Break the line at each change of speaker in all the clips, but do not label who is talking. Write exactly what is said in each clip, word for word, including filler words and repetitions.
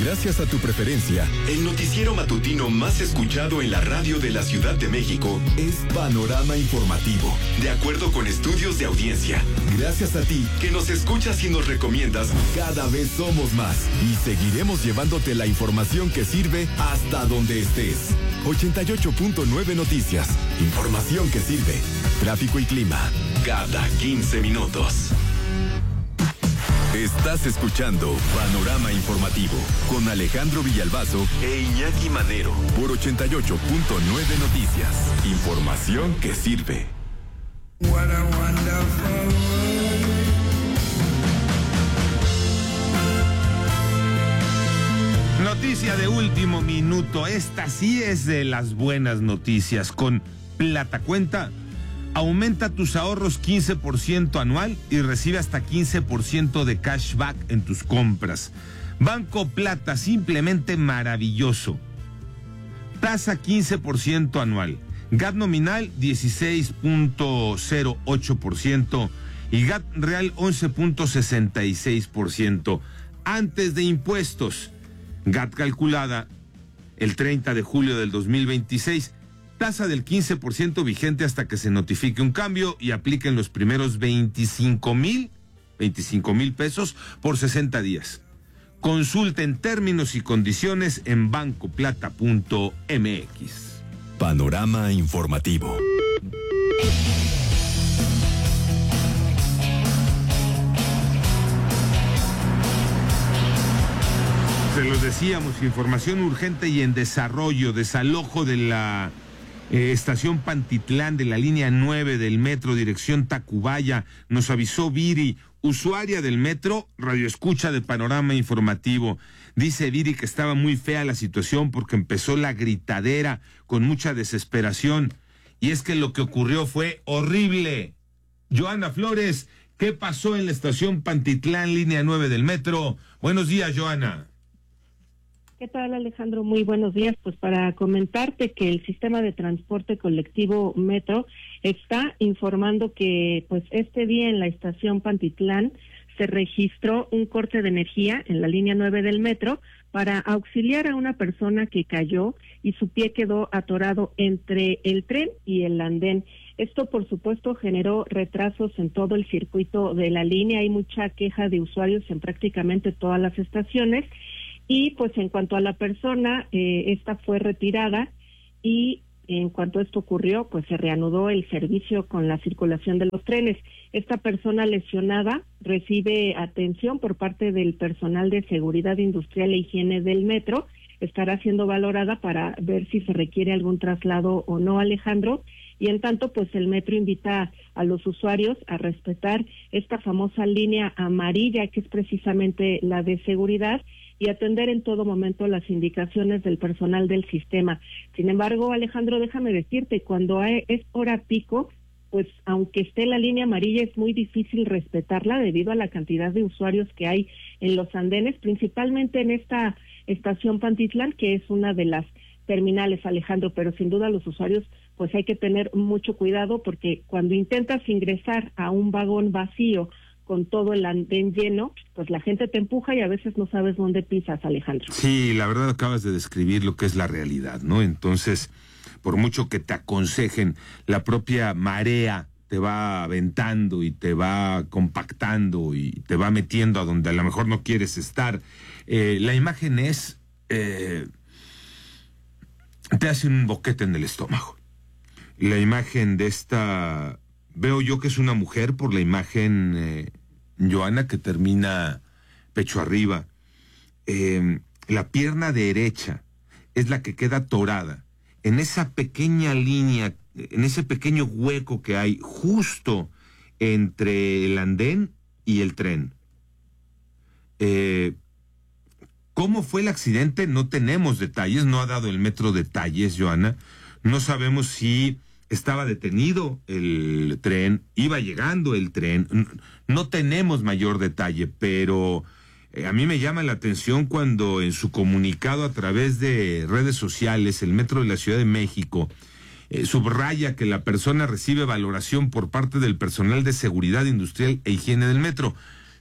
Gracias a tu preferencia, el noticiero matutino más escuchado en la radio de la Ciudad de México es Panorama Informativo, de acuerdo con estudios de audiencia. Gracias a ti, que nos escuchas y nos recomiendas, cada vez somos más y seguiremos llevándote la información que sirve hasta donde estés. ochenta y ocho punto nueve Noticias, información que sirve. Tráfico y clima, cada quince minutos. Estás escuchando Panorama Informativo con Alejandro Villalbazo e Iñaki Manero por ochenta y ocho punto nueve Noticias. Información que sirve. What a wonderful
world. Noticia de último minuto. Esta sí es de las buenas noticias. Con Plata Cuenta, aumenta tus ahorros quince por ciento anual y recibe hasta quince por ciento de cashback en tus compras. Banco Plata, simplemente maravilloso. Tasa quince por ciento anual. G A T nominal dieciséis punto cero ocho por ciento y G A T real once punto sesenta y seis por ciento. Antes de impuestos. G A T calculada el treinta de julio del dos mil veintiséis. Tasa del quince por ciento vigente hasta que se notifique un cambio y apliquen los primeros veinticinco mil pesos por sesenta días. Consulten términos y condiciones en banco plata punto m x.
Panorama Informativo.
Se los decíamos, información urgente y en desarrollo, desalojo de la Eh, estación Pantitlán de la línea nueve del metro, dirección Tacubaya. Nos avisó Viri, usuaria del metro, radioescucha de Panorama Informativo. Dice Viri que estaba muy fea la situación porque empezó la gritadera con mucha desesperación. Y es que lo que ocurrió fue horrible. Joana Flores, ¿qué pasó en la estación Pantitlán, línea nueve del metro? Buenos días, Joana.
¿Qué tal, Alejandro? Muy buenos días. Pues para comentarte que el sistema de transporte colectivo Metro está informando que pues este día en la estación Pantitlán se registró un corte de energía en la línea nueve del metro para auxiliar a una persona que cayó y su pie quedó atorado entre el tren y el andén. Esto, por supuesto, generó retrasos en todo el circuito de la línea. Hay mucha queja de usuarios en prácticamente todas las estaciones. Y pues en cuanto a la persona, eh, esta fue retirada y en cuanto esto ocurrió, pues se reanudó el servicio con la circulación de los trenes. Esta persona lesionada recibe atención por parte del personal de seguridad industrial e higiene del metro. Estará siendo valorada para ver si se requiere algún traslado o no, Alejandro. Y en tanto, pues el metro invita a los usuarios a respetar esta famosa línea amarilla, que es precisamente la de seguridad, y atender en todo momento las indicaciones del personal del sistema. Sin embargo, Alejandro, déjame decirte, cuando hay, es hora pico, pues aunque esté la línea amarilla es muy difícil respetarla debido a la cantidad de usuarios que hay en los andenes, principalmente en esta estación Pantitlán, que es una de las terminales, Alejandro, pero sin duda los usuarios pues hay que tener mucho cuidado porque cuando intentas ingresar a un vagón vacío con todo el andén lleno, pues la gente te empuja y a veces no sabes dónde pisas, Alejandro.
Sí, la verdad acabas de describir lo que es la realidad, ¿no? Entonces, por mucho que te aconsejen, la propia marea te va aventando y te va compactando y te va metiendo a donde a lo mejor no quieres estar. Eh, la imagen es... Eh, te hace un boquete en el estómago. La imagen de esta... Veo yo que es una mujer por la imagen... Eh, Joana, que termina pecho arriba. Eh, la pierna derecha es la que queda atorada en esa pequeña línea, en ese pequeño hueco que hay justo entre el andén y el tren. Eh, ¿Cómo fue el accidente? No tenemos detalles, no ha dado el metro detalles, Joana. No sabemos si estaba detenido el tren, iba llegando el tren, no tenemos mayor detalle, pero eh, a mí me llama la atención cuando en su comunicado a través de redes sociales, el Metro de la Ciudad de México eh, subraya que la persona recibe valoración por parte del personal de seguridad industrial e higiene del metro.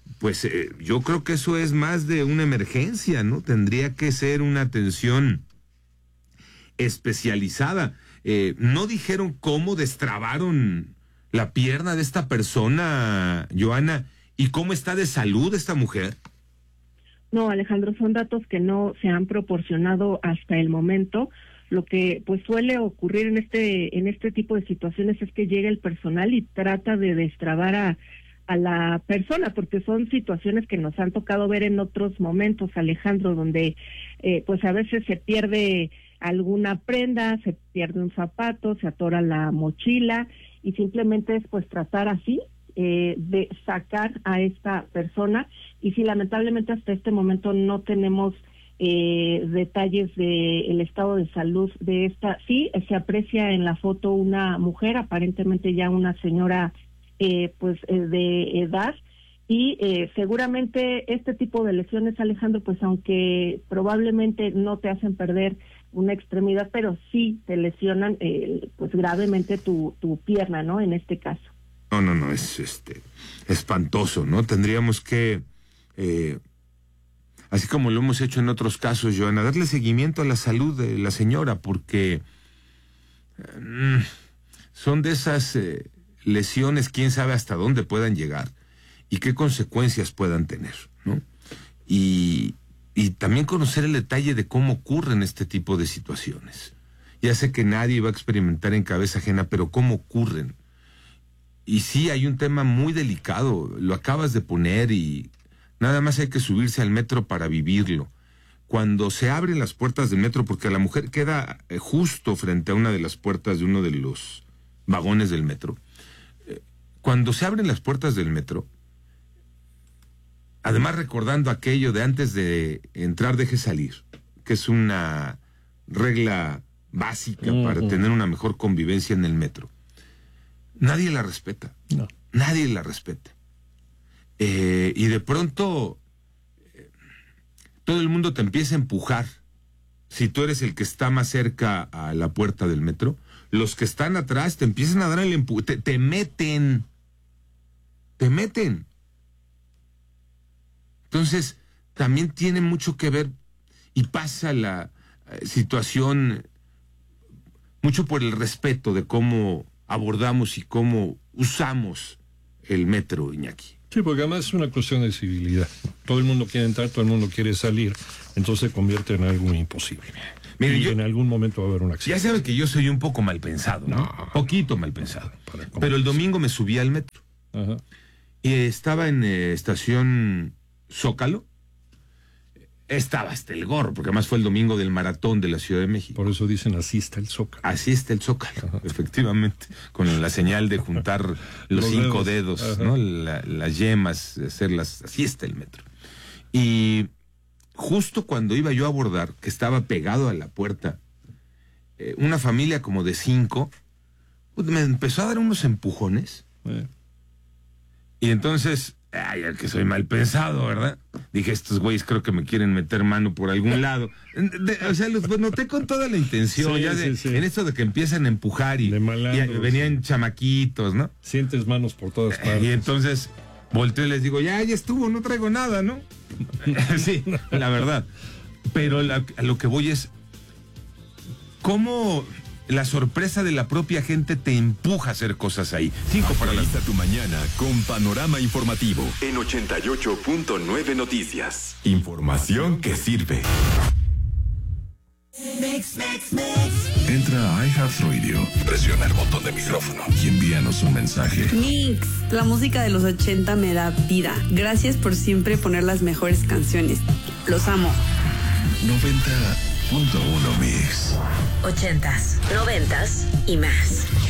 pues eh, yo creo que eso es más de una emergencia, ¿no? Tendría que ser una atención especializada. Eh, ¿no dijeron cómo destrabaron la pierna de esta persona, Joana? ¿Y cómo está de salud esta mujer?
No, Alejandro, son datos que no se han proporcionado hasta el momento. Lo que pues suele ocurrir en este en este tipo de situaciones es que llega el personal y trata de destrabar a, a la persona, porque son situaciones que nos han tocado ver en otros momentos, Alejandro, donde eh, pues a veces se pierde alguna prenda, se pierde un zapato, se atora la mochila y simplemente es pues tratar así eh, de sacar a esta persona. Y sí, lamentablemente hasta este momento no tenemos eh, detalles del estado de salud de esta. Sí, se aprecia en la foto una mujer, aparentemente ya una señora eh, pues eh, de edad, y eh, seguramente este tipo de lesiones, Alejandro, pues aunque probablemente no te hacen perder una extremidad, pero sí te lesionan eh, pues gravemente tu, tu pierna, ¿no? En este caso.
No, no, no, es este espantoso, ¿no? Tendríamos que, eh, así como lo hemos hecho en otros casos, Joana, darle seguimiento a la salud de la señora, porque eh, son de esas eh, lesiones, quién sabe hasta dónde puedan llegar y qué consecuencias puedan tener, ¿no? Y, y también conocer el detalle de cómo ocurren este tipo de situaciones. Ya sé que nadie va a experimentar en cabeza ajena, pero cómo ocurren. Y sí, hay un tema muy delicado, lo acabas de poner, y nada más hay que subirse al metro para vivirlo. Cuando se abren las puertas del metro, porque la mujer queda eh, justo frente a una de las puertas de uno de los vagones del metro, eh, cuando se abren las puertas del metro, además recordando aquello de antes de entrar deje salir, que es una regla básica uh-huh. para tener una mejor convivencia en el metro, nadie la respeta. No. Nadie la respeta. Eh, y de pronto eh, todo el mundo te empieza a empujar. Si tú eres el que está más cerca a la puerta del metro, los que están atrás te empiezan a dar el empuje, te, te meten. Te meten. Entonces, también tiene mucho que ver, y pasa la eh, situación mucho por el respeto de cómo abordamos y cómo usamos el metro, Iñaki.
Sí, porque además es una cuestión de civilidad. Todo el mundo quiere entrar, todo el mundo quiere salir, entonces se convierte en algo imposible. Mire, y yo, en algún momento va a haber un accidente.
Ya sabes que yo soy un poco mal pensado, ¿no? no Poquito mal pensado. Pero el domingo me subí al metro. Ajá. Y estaba en eh, estación Zócalo. Estaba hasta el gorro, porque además fue el domingo del maratón de la Ciudad de México.
Por eso dicen así está el Zócalo.
Así está el Zócalo, ajá. Efectivamente, con la señal de juntar los, los cinco dedos, dedos ¿no? La, las yemas, hacerlas, así está el metro. Y justo cuando iba yo a abordar, que estaba pegado a la puerta, eh, una familia como de cinco, pues me empezó a dar unos empujones. Eh. Y entonces, ay, al que soy mal pensado, ¿verdad? Dije, estos güeyes creo que me quieren meter mano por algún lado. De, o sea, los pues, noté con toda la intención, sí, ya de, sí, sí. en esto de que empiezan a empujar y, y venían sí. chamaquitos, ¿no?
Sientes manos por todas partes.
Y entonces volteo y les digo, ya, ya estuvo, no traigo nada, ¿no? Sí, la verdad. Pero la, a lo que voy es, ¿cómo la sorpresa de la propia gente te empuja a hacer cosas ahí?
Cinco para la... tu mañana con Panorama Informativo en ochenta y ocho punto nueve Noticias. Información que sirve.
Mix, mix, mix. Entra a iHeartRadio, presiona el botón de micrófono y envíanos un mensaje.
Mix, la música de los ochenta me da vida. Gracias por siempre poner las mejores canciones. Los amo.
noventa punto uno Mix.
Ochentas, noventas y más.